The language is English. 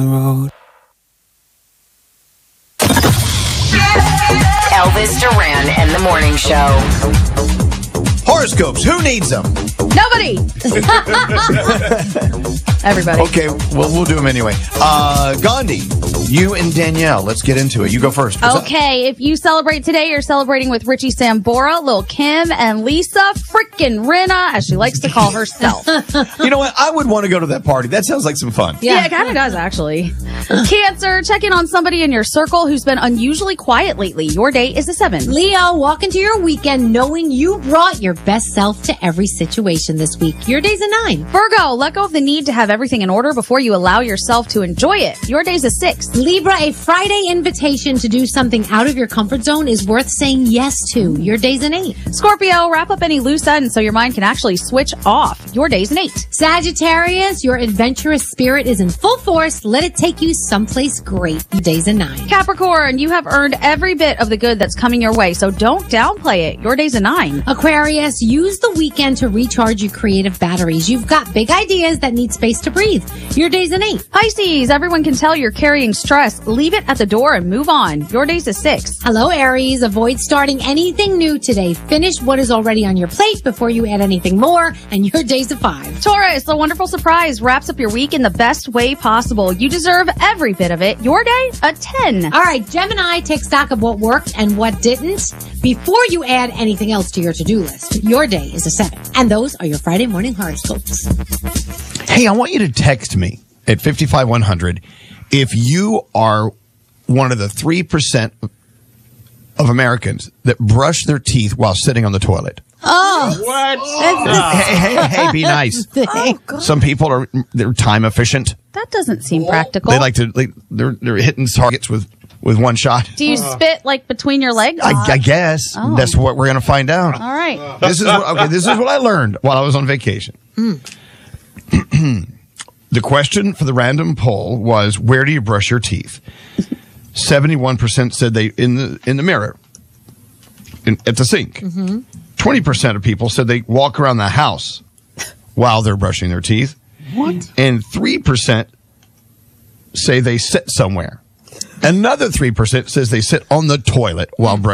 Elvis Duran and the Morning Show. Horoscopes. Who needs them? Nobody. Everybody. Okay, well, we'll do them anyway. Gandhi, you and Danielle, let's get into it. You go first. Okay, if you celebrate today, you're celebrating with Richie Sambora, Lil' Kim, and Lisa frickin' Rinna, as she likes to call herself. You know what? I would want to go to that party. That sounds like some fun. Yeah, it kind of does, actually. Cancer, check in on somebody in your circle who's been unusually quiet lately. Your day is a 7. Leo, walk into your weekend knowing you brought your best self to every situation this week. Your day's a 9. Virgo, let go of the need to have everything in order before you allow yourself to enjoy it. Your day's a 6. Libra, a Friday invitation to do something out of your comfort zone is worth saying yes to. Your day's an 8. Scorpio, wrap up any loose ends so your mind can actually switch off. Your day's an 8. Sagittarius, your adventurous spirit is in full force. Let it take you someplace great. Your day's a 9. Capricorn, you have earned every bit of the good that's coming your way, so don't downplay it. Your day's a 9. Aquarius, use the weekend to recharge your creative batteries. You've got big ideas that need space to breathe. Your day's an 8. Pisces, everyone can tell you're carrying stress. Leave it at the door and move on. Your day's a 6. Hello, Aries. Avoid starting anything new today. Finish what is already on your plate before you add anything more, and your day's a 5. Taurus, a wonderful surprise wraps up your week in the best way possible. You deserve every bit of it. Your day, a 10. All right, Gemini, take stock of what worked and what didn't before you add anything else to your to-do list. Your day is a 7. And those are your Friday morning horoscopes. Hey, I want you to text me at 55100 if you are one of the 3% of Americans that brush their teeth while sitting on the toilet. Oh, What? Hey, be nice. Some people they're time efficient. That doesn't seem practical. They like to they're hitting targets with one shot. Do you spit like between your legs? I guess that's what we're going to find out. All right. This is what I learned while I was on vacation. The question for the random poll was, where do you brush your teeth? 71% said they in the mirror, at the sink. 20% of people said they walk around the house while they're brushing their teeth. What? And 3% say they sit somewhere. Another 3% says they sit on the toilet while brushing